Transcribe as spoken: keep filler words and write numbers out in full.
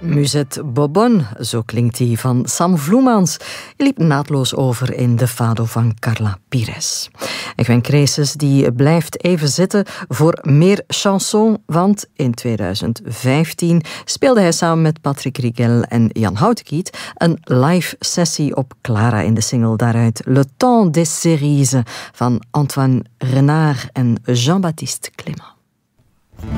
Musette Bobonne, zo klinkt die van Sam Vloemans. Je liep naadloos over in de fado van Carla Pires. En Gwen Creeses die blijft even zitten voor meer chanson, want in tweeduizend vijftien speelde hij samen met Patrick Rigel en Jan Houtekiet een live sessie op Clara in de single daaruit Le Temps des Cerises van Antoine Renard en Jean-Baptiste Clément.